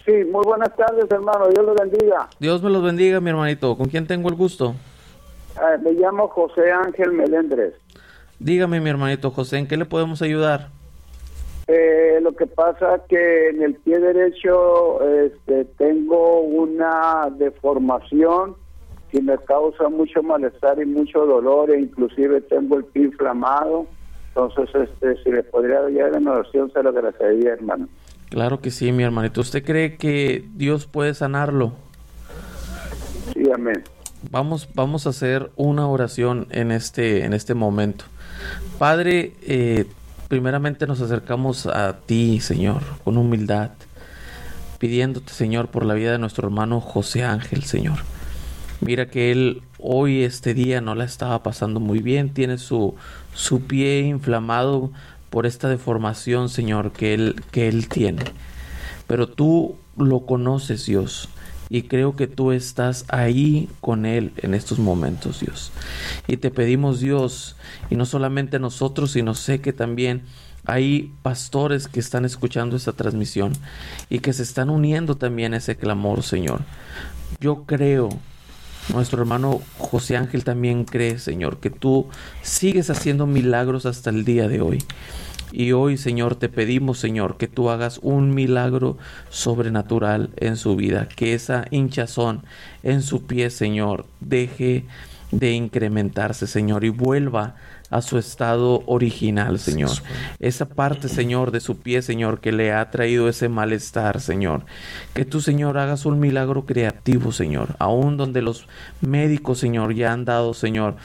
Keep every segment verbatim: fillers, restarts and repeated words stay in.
Sí, muy buenas tardes, hermano. Dios los bendiga. Dios me los bendiga, mi hermanito. ¿Con quién tengo el gusto? Eh, me llamo José Ángel Melendres. Dígame, mi hermanito José, ¿en qué le podemos ayudar? Eh, lo que pasa que en el pie derecho este, tengo una deformación que me causa mucho malestar y mucho dolor, e inclusive tengo el pie inflamado. Entonces, este, si le podría ayudar en oración, se lo agradecería, hermano. Claro que sí, mi hermanito. ¿Usted cree que Dios puede sanarlo? Sí, amén. Vamos, vamos a hacer una oración en este, en este momento. Padre, eh, primeramente nos acercamos a ti, Señor, con humildad, pidiéndote, Señor, por la vida de nuestro hermano José Ángel, Señor. Mira que él hoy, este día, no la estaba pasando muy bien. Tiene su, su pie inflamado por esta deformación, Señor, que él, que él tiene. Pero tú lo conoces, Dios, y creo que tú estás ahí con él en estos momentos, Dios. Y te pedimos, Dios, y no solamente nosotros, sino sé que también hay pastores que están escuchando esta transmisión y que se están uniendo también a ese clamor, Señor. Yo creo, nuestro hermano José Ángel también cree, Señor, que tú sigues haciendo milagros hasta el día de hoy. Y hoy, Señor, te pedimos, Señor, que tú hagas un milagro sobrenatural en su vida. Que esa hinchazón en su pie, Señor, deje de incrementarse, Señor, y vuelva a su estado original, Señor. Esa parte, Señor, de su pie, Señor, que le ha traído ese malestar, Señor. Que tú, Señor, hagas un milagro creativo, Señor. Aún donde los médicos, Señor, ya han dado, Señor,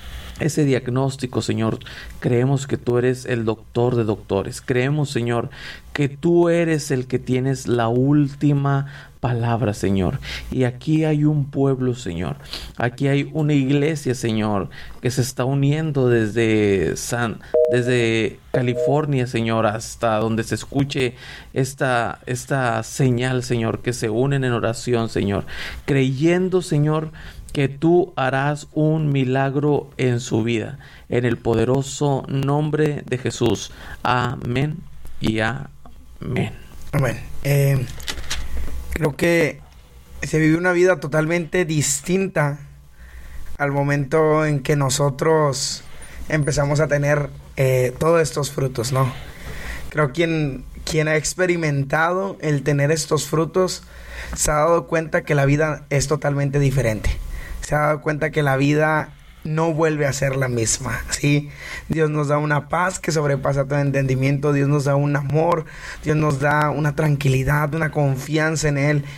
ese diagnóstico, Señor, creemos que tú eres el doctor de doctores. Creemos, Señor, que tú eres el que tienes la última palabra, Señor. Y aquí hay un pueblo, Señor. Aquí hay una iglesia, Señor, que se está uniendo desde San, desde California, Señor, hasta donde se escuche esta, esta señal, Señor, que se unen en oración, Señor, creyendo, Señor, que tú harás un milagro en su vida, en el poderoso nombre de Jesús. Amén y amén. Amén. Eh, creo que se vive una vida totalmente distinta al momento en que nosotros empezamos a tener eh, todos estos frutos, ¿no? Creo que quien, quien ha experimentado el tener estos frutos se ha dado cuenta que la vida es totalmente diferente. Se ha dado cuenta que la vida no vuelve a ser la misma, ¿sí? Dios nos da una paz que sobrepasa todo entendimiento. Dios nos da un amor. Dios nos da una tranquilidad, una confianza en Él.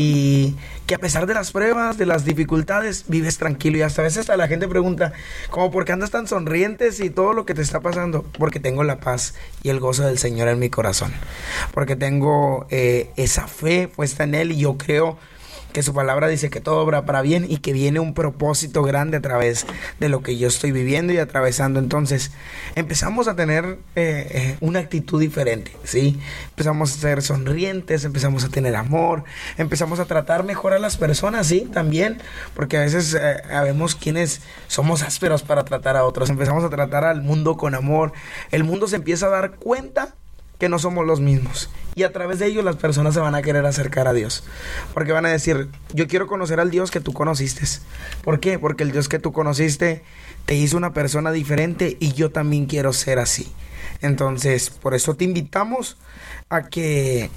Y que a pesar de las pruebas, de las dificultades, vives tranquilo. Y hasta a veces hasta la gente pregunta, ¿cómo por qué andas tan sonrientes y todo lo que te está pasando? Porque tengo la paz y el gozo del Señor en mi corazón. Porque tengo eh, esa fe puesta en Él, y yo creo que su palabra dice que todo obra para bien y que viene un propósito grande a través de lo que yo estoy viviendo y atravesando. Entonces empezamos a tener eh, eh, una actitud diferente, ¿sí? Empezamos a ser sonrientes, empezamos a tener amor, empezamos a tratar mejor a las personas, ¿sí? También, porque a veces eh, sabemos quiénes somos ásperos para tratar a otros. Empezamos a tratar al mundo con amor. El mundo se empieza a dar cuenta que no somos los mismos, y a través de ello las personas se van a querer acercar a Dios, porque van a decir, yo quiero conocer al Dios que tú conociste. ¿Por qué? Porque el Dios que tú conociste te hizo una persona diferente, y yo también quiero ser así. Entonces, por eso te invitamos a que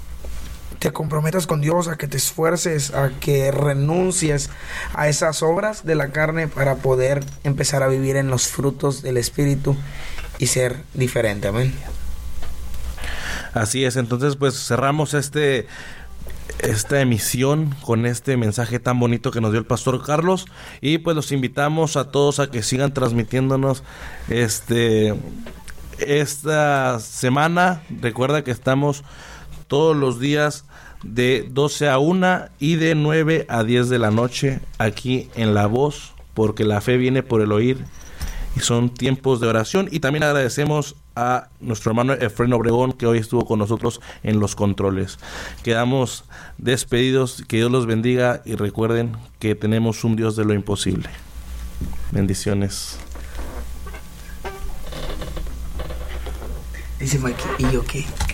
te comprometas con Dios, a que te esfuerces, a que renuncies a esas obras de la carne para poder empezar a vivir en los frutos del Espíritu y ser diferente. Amén. Así es, entonces pues cerramos este esta emisión con este mensaje tan bonito que nos dio el pastor Carlos, y pues los invitamos a todos a que sigan transmitiéndonos este esta semana. Recuerda que estamos todos los días de doce a una y de nueve a diez de la noche aquí en La Voz, porque la fe viene por el oír, y son tiempos de oración. Y también agradecemos a nuestro hermano Efraín Obregón, que hoy estuvo con nosotros en los controles. Quedamos despedidos, que Dios los bendiga, y recuerden que tenemos un Dios de lo imposible. Bendiciones. Dice Mike, ¿y yo qué?